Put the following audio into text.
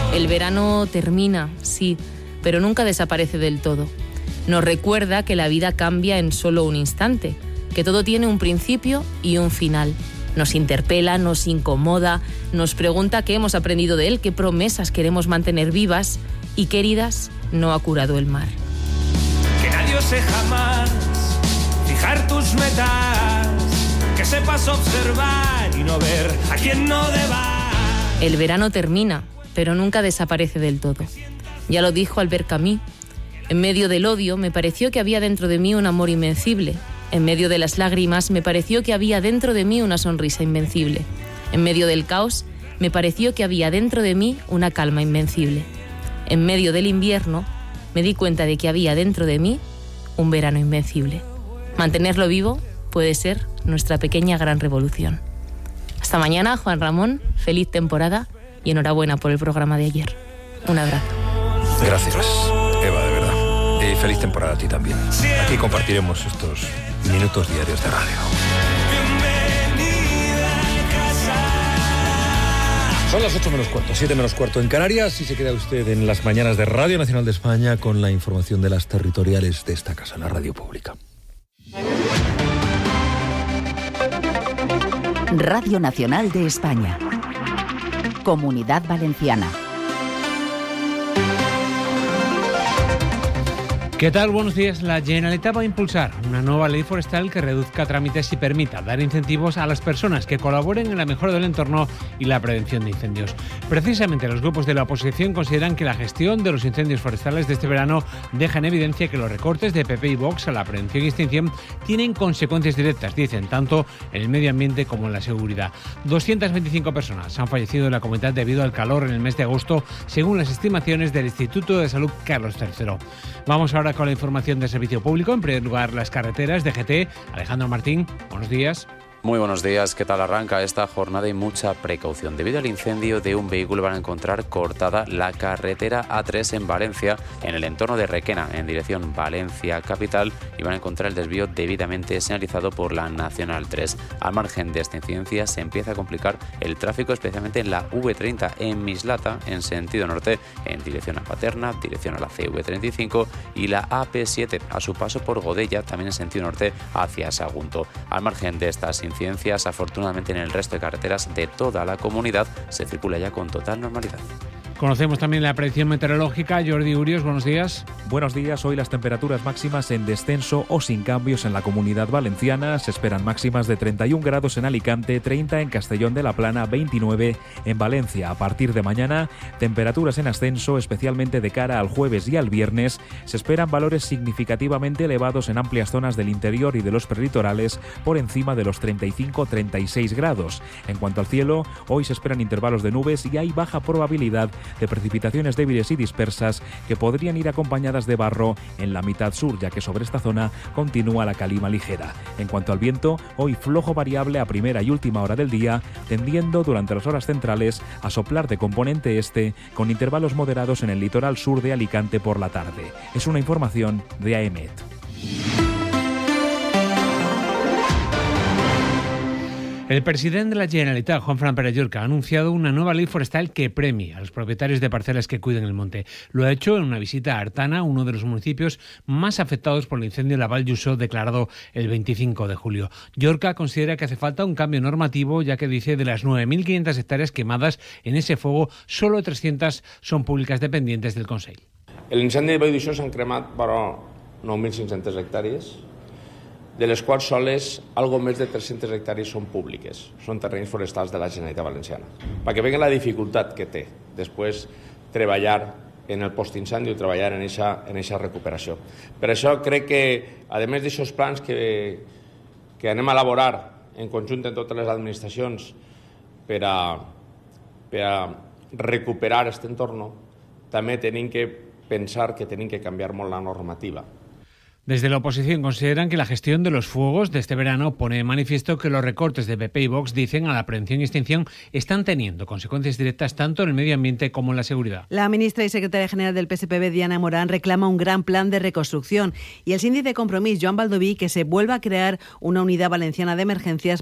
El verano termina, sí, pero nunca desaparece del todo. Nos recuerda que la vida cambia en solo un instante, que todo tiene un principio y un final. Nos interpela, nos incomoda, nos pregunta qué hemos aprendido de él, qué promesas queremos mantener vivas y qué heridas no ha curado el mar. Que nadie ose jamás fijar tus metas, que sepas observar y no ver a quien no deba. El verano termina, pero nunca desaparece del todo. Ya lo dijo Albert Camus. En medio del odio me pareció que había dentro de mí un amor invencible. En medio de las lágrimas me pareció que había dentro de mí una sonrisa invencible. En medio del caos me pareció que había dentro de mí una calma invencible. En medio del invierno me di cuenta de que había dentro de mí un verano invencible. Mantenerlo vivo puede ser nuestra pequeña gran revolución. Hasta mañana, Juan Ramón. Feliz temporada y enhorabuena por el programa de ayer. Un abrazo. Gracias, Eva, de verdad. Y feliz temporada a ti también. Aquí compartiremos estos minutos diarios de radio. Son las 8 menos cuarto, 7 menos cuarto en Canarias, y se queda usted en las mañanas de Radio Nacional de España con la información de las territoriales de esta casa, la radio pública. Radio Nacional de España. Comunidad Valenciana. ¿Qué tal? Buenos días. La Generalitat va a impulsar una nueva ley forestal que reduzca trámites y permita dar incentivos a las personas que colaboren en la mejora del entorno y la prevención de incendios. Precisamente los grupos de la oposición consideran que la gestión de los incendios forestales de este verano deja en evidencia que los recortes de PP y Vox a la prevención y extinción tienen consecuencias directas, dicen, tanto en el medio ambiente como en la seguridad. 225 personas han fallecido en la comunidad debido al calor en el mes de agosto, según las estimaciones del Instituto de Salud Carlos III. Vamos ahora con la información del servicio público. En primer lugar, las carreteras de GT. Alejandro Martín, buenos días. Muy buenos días. ¿Qué tal arranca esta jornada? Y mucha precaución. Debido al incendio de un vehículo van a encontrar cortada la carretera A3 en Valencia, en el entorno de Requena, en dirección Valencia capital, y van a encontrar el desvío debidamente señalizado por la Nacional 3. Al margen de esta incidencia se empieza a complicar el tráfico, especialmente en la V30 en Mislata, en sentido norte, en dirección a Paterna, dirección a la CV35, y la AP7 a su paso por Godella, también en sentido norte, hacia Sagunto. Al margen de estas incidencias, afortunadamente en el resto de carreteras de toda la comunidad se circula ya con total normalidad. Conocemos también la predicción meteorológica. Jordi Urios, buenos días. Buenos días. Hoy las temperaturas máximas en descenso o sin cambios en la Comunidad Valenciana. Se esperan máximas de 31 grados en Alicante, 30 en Castellón de la Plana, 29 en Valencia. A partir de mañana, temperaturas en ascenso, especialmente de cara al jueves y al viernes. Se esperan valores significativamente elevados en amplias zonas del interior y de los prelitorales, por encima de los 35-36 grados. En cuanto al cielo, hoy se esperan intervalos de nubes y hay baja probabilidad de precipitaciones débiles y dispersas que podrían ir acompañadas de barro en la mitad sur, ya que sobre esta zona continúa la calima ligera. En cuanto al viento, hoy flojo variable a primera y última hora del día, tendiendo durante las horas centrales a soplar de componente este, con intervalos moderados en el litoral sur de Alicante por la tarde. Es una información de AEMET. El presidente de la Generalitat, Juanfran Pérez Llorca, ha anunciado una nueva ley forestal que premia a los propietarios de parcelas que cuiden el monte. Lo ha hecho en una visita a Artana, uno de los municipios más afectados por el incendio de la Val Lluçó declarado el 25 de julio. Llorca considera que hace falta un cambio normativo, ya que dice de las 9.500 hectáreas quemadas en ese fuego, solo 300 son públicas dependientes del Consell. El incendi de Val Lluçó s'han cremat però 9.500 hectàrees, de les quals soles algo més de 300 hectàrees són públiques, són terrenys forestals de la Generalitat Valenciana. Perquè veguen la dificultat que té després treballar en el postincendi o treballar en eixa recuperació. Per això crec que, a més d'aixòs plans que anem a elaborar en conjunt en totes les administracions per a recuperar aquest entorn, també tenim que pensar que tenim que canviar molt la normativa. Desde la oposición consideran que la gestión de los fuegos de este verano pone de manifiesto que los recortes de PP y Vox, dicen, a la prevención y extinción están teniendo consecuencias directas tanto en el medio ambiente como en la seguridad. La ministra y secretaria general del PSPB, Diana Morán, reclama un gran plan de reconstrucción y el síndic de Compromís, Joan Baldoví, que se vuelva a crear una unidad valenciana de emergencias